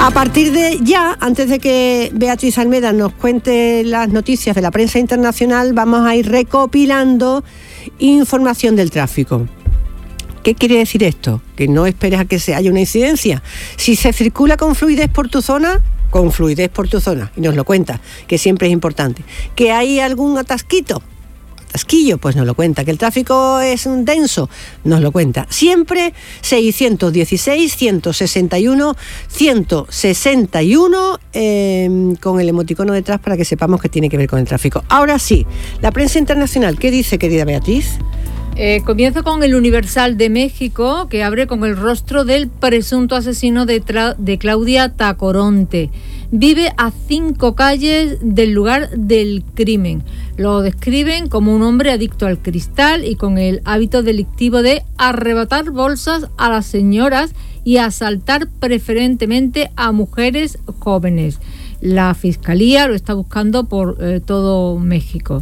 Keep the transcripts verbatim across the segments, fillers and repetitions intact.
A partir de ya, antes de que Beatriz Almeda nos cuente las noticias de la prensa internacional, vamos a ir recopilando información del tráfico. ¿Qué quiere decir esto? Que no esperes a que se haya una incidencia. Si se circula con fluidez por tu zona, con fluidez por tu zona, y nos lo cuenta, que siempre es importante. ¿Que hay algún atasquito? Atasquillo, pues nos lo cuenta. ¿Que el tráfico es denso? Nos lo cuenta. Siempre seiscientos dieciséis, ciento sesenta y uno, ciento sesenta y uno, eh, con el emoticono detrás para que sepamos que tiene que ver con el tráfico. Ahora sí, la prensa internacional, ¿qué dice, querida Beatriz? Eh, comienzo con el Universal de México, que abre con el rostro del presunto asesino de, tra- de Claudia Tacoronte. Vive a cinco calles del lugar del crimen. Lo describen como un hombre adicto al cristal y con el hábito delictivo de arrebatar bolsas a las señoras y asaltar preferentemente a mujeres jóvenes. La Fiscalía lo está buscando por eh, todo México.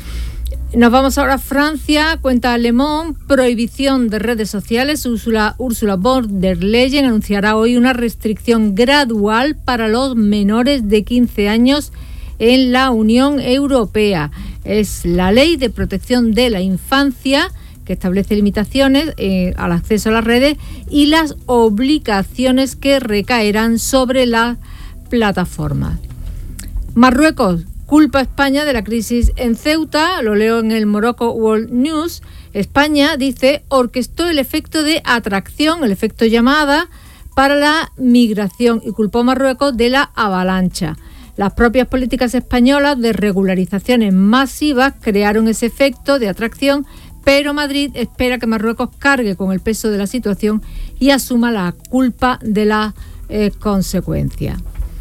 Nos vamos ahora a Francia, cuenta Le Monde, prohibición de redes sociales. Ursula, Ursula von der Leyen anunciará hoy una restricción gradual para los menores de quince años en la Unión Europea. Es la Ley de Protección de la Infancia que establece limitaciones eh, al acceso a las redes y las obligaciones que recaerán sobre las plataformas. Marruecos culpa a España de la crisis en Ceuta, lo leo en el Morocco World News. España, dice, orquestó el efecto de atracción, el efecto llamada, para la migración y culpó a Marruecos de la avalancha. Las propias políticas españolas de regularizaciones masivas crearon ese efecto de atracción, pero Madrid espera que Marruecos cargue con el peso de la situación y asuma la culpa de la eh, consecuencia.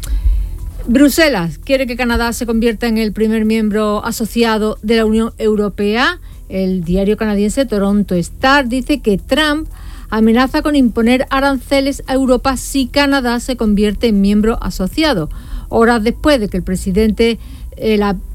Bruselas quiere que Canadá se convierta en el primer miembro asociado de la Unión Europea. El diario canadiense Toronto Star dice que Trump amenaza con imponer aranceles a Europa si Canadá se convierte en miembro asociado. Horas después de que el presidente, el